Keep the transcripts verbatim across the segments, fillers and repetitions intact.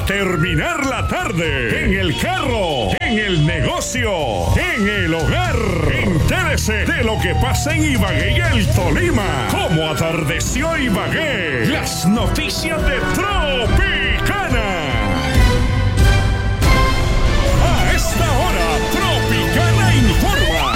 terminar la tarde, en el carro, en el negocio, en el hogar. Entérese de lo que pasa en Ibagué y el Tolima. Cómo atardeció Ibagué. Las noticias de Tropicana. A esta hora, Tropicana informa.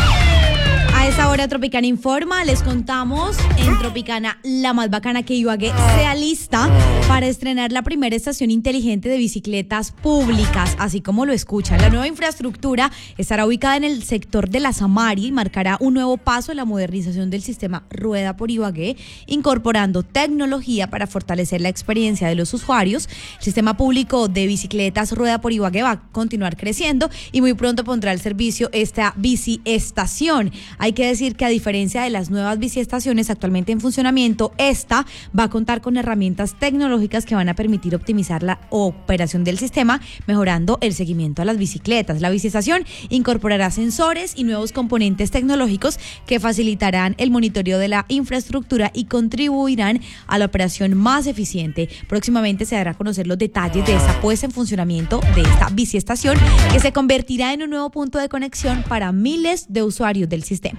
A esta hora Tropicana informa, les contamos en Tropicana la más bacana que Ibagué se alista para estrenar la primera estación inteligente de bicicletas públicas, así como lo escuchan. La nueva infraestructura estará ubicada en el sector de la Samari y marcará un nuevo paso en la modernización del sistema Rueda por Ibagué, incorporando tecnología para fortalecer la experiencia de los usuarios. El sistema público de bicicletas Rueda por Ibagué va a continuar creciendo y muy pronto pondrá al servicio esta biciestación. Hay que decir que a diferencia de las nuevas biciestaciones actualmente en funcionamiento, esta va a contar con herramientas tecnológicas que van a permitir optimizar la operación del sistema, mejorando el seguimiento a las bicicletas. La biciestación incorporará sensores y nuevos componentes tecnológicos que facilitarán el monitoreo de la infraestructura y contribuirán a la operación más eficiente. Próximamente se dará a conocer los detalles de esta puesta en funcionamiento de esta biciestación, que se convertirá en un nuevo punto de conexión para miles de usuarios del sistema.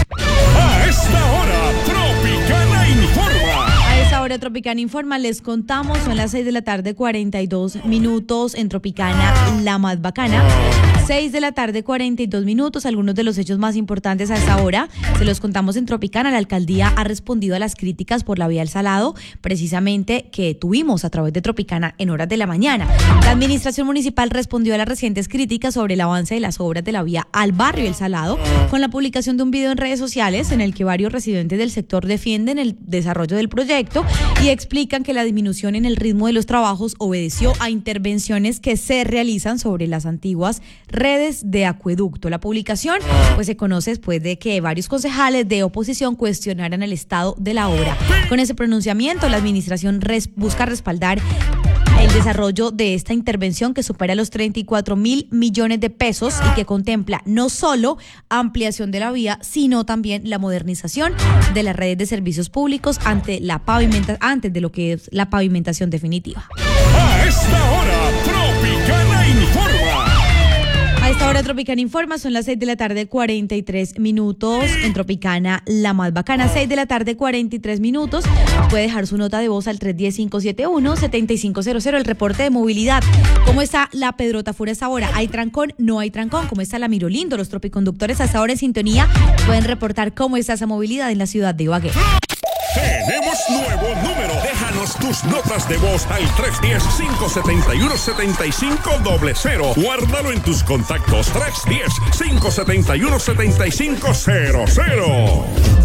A esta hora, Tropicana informa. A esta hora, Tropicana informa, les contamos, son las seis de la tarde, cuarenta y dos minutos en Tropicana, la más bacana. seis de la tarde, cuarenta y dos minutos, algunos de los hechos más importantes a esta hora se los contamos en Tropicana. La alcaldía ha respondido a las críticas por la vía El Salado, precisamente que tuvimos a través de Tropicana en horas de la mañana. La administración municipal respondió a las recientes críticas sobre el avance de las obras de la vía al barrio El Salado, con la publicación de un video en redes sociales en el que varios residentes del sector defienden el desarrollo del proyecto y explican que la disminución en el ritmo de los trabajos obedeció a intervenciones que se realizan sobre las antiguas redes de acueducto. La publicación pues se conoce después de que varios concejales de oposición cuestionaran el estado de la obra. Con ese pronunciamiento, la administración res- busca respaldar el desarrollo de esta intervención que supera los treinta y cuatro mil millones de pesos y que contempla no solo ampliación de la vía, sino también la modernización de las redes de servicios públicos ante la pavimenta- antes de lo que es la pavimentación definitiva. A esta hora, Tropicana informa. A esta hora Tropicana informa, son las seis de la tarde, cuarenta y tres minutos en Tropicana, la más bacana. seis de la tarde, cuarenta y tres minutos. Puede dejar su nota de voz al tres uno cero, cinco siete uno, siete cinco cero cero. El reporte de movilidad. ¿Cómo está la Pedrota Fura a esta hora? ¿Hay trancón? ¿No hay trancón? ¿Cómo está la Mirolindo? Los tropiconductores a esta hora en sintonía pueden reportar cómo está esa movilidad en la ciudad de Ibagué. Tenemos nuevo número. Déjanos tus notas de voz al tres uno cero, cinco siete uno, siete cinco cero cero. Guárdalo en tus contactos. tres uno cero, cinco siete uno, siete cinco cero cero.